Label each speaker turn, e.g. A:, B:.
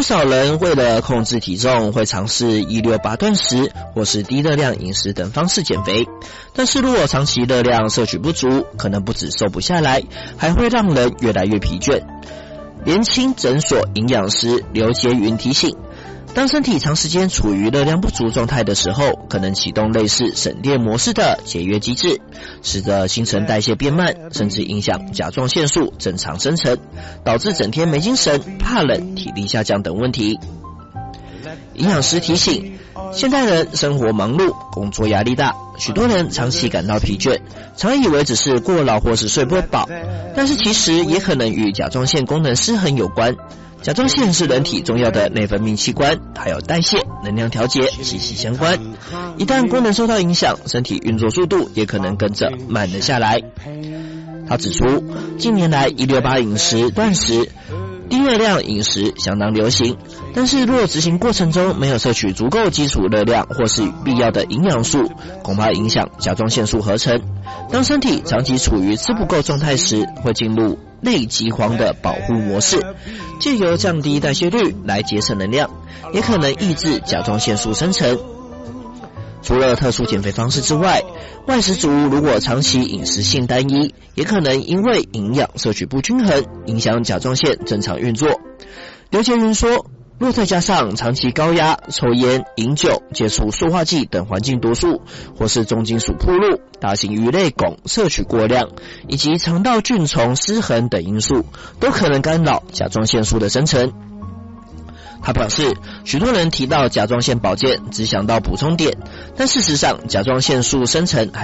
A: 少人为了控制体重会尝试168断食或是低热量饮食等方式减肥，但是如果长期热量摄取不足，可能不止瘦不下来，还会让人越来越疲倦。联青诊所营养师刘杰云提醒，当身体长时间处于热量不足状态的时候，可能启动类似省电模式的节约机制，使得新陈代谢变慢，甚至影响甲状腺素正常生成，导致整天没精神、怕冷、体力下降等问题。营养师提醒，现代人生活忙碌，工作压力大，许多人长期感到疲倦，常以为只是过劳或是睡不饱，但是其实也可能与甲状腺功能失衡有关。甲状腺是人体重要的内分泌器官，还有代谢、能量调节息息相关。一旦功能受到影响，身体运作速度也可能跟着慢了下来。他指出，近年来168饮食、断食、低热量饮食相当流行，但是若执行过程中没有摄取足够基础热量或是必要的营养素，恐怕影响甲状腺素合成。当身体长期处于吃不够状态时，会进入类饥荒的保护模式，借由降低代谢率来节省能量，也可能抑制甲状腺素生成。除了特殊减肥方式之外，外食族如果长期饮食性单一，也可能因为营养摄取不均衡，影响甲状腺正常运作。刘杰云说，若再加上长期高压、抽烟、饮酒、接触塑化剂等环境毒素，或是重金属暴露、大型鱼类汞摄取过量，以及肠道菌丛失衡等因素，都可能干扰甲状腺素的生成。他表示，许多人提到甲状腺保健只想到补充碘，但事实上甲状腺素生成